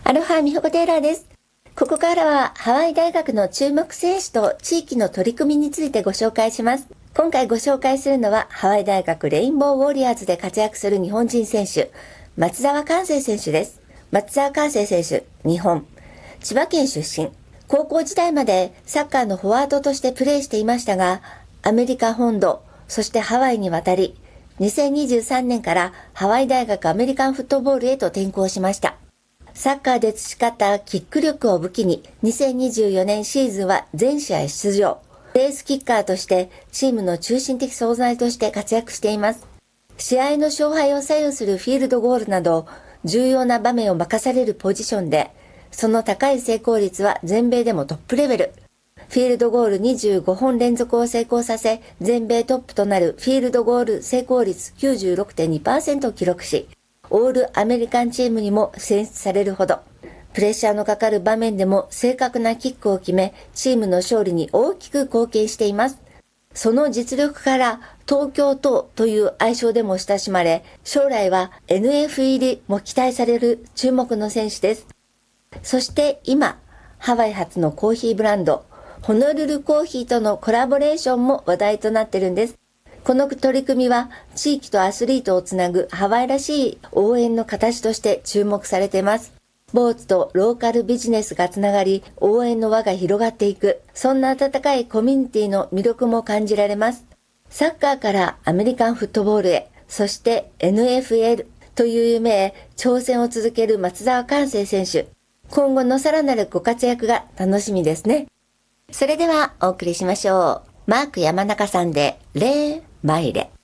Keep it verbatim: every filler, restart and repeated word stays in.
アロハミホコテイラーです。ここからはハワイ大学の注目選手と地域の取り組みについてご紹介します。今回ご紹介するのはハワイ大学レインボーウォリアーズで活躍する日本人選手、松澤寛成選手です。松澤寛成選手、日本、千葉県出身。高校時代までサッカーのフォワードとしてプレーしていましたが、アメリカ本土、そしてハワイに渡り、にせんにじゅうさんねんからハワイ大学アメリカンフットボールへと転校しました。サッカーで培ったキック力を武器に、にせんにじゅうよねんシーズンは全試合出場。レースキッカーとしてチームの中心的存在として活躍しています。試合の勝敗を左右するフィールドゴールなど、重要な場面を任されるポジションで、その高い成功率は全米でもトップレベル。フィールドゴールにじゅうごほん連続を成功させ、全米トップとなるフィールドゴール成功率 きゅうじゅうろくてんにパーセント を記録し、オールアメリカンチームにも選出されるほど、プレッシャーのかかる場面でも正確なキックを決め、チームの勝利に大きく貢献しています。その実力から東京都という愛称でも親しまれ、将来は エヌエフ 入りも期待される注目の選手です。そして今、ハワイ発のコーヒーブランド、ホノルルコーヒーとのコラボレーションも話題となっているんです。この取り組みは地域とアスリートをつなぐハワイらしい応援の形として注目されています。スポーツとローカルビジネスがつながり、応援の輪が広がっていく、そんな温かいコミュニティの魅力も感じられます。サッカーからアメリカンフットボールへ、そして エヌエフエル という夢へ挑戦を続ける松澤寛成選手。今後のさらなるご活躍が楽しみですね。それではお送りしましょう。マーク山中さんでレーマイレ。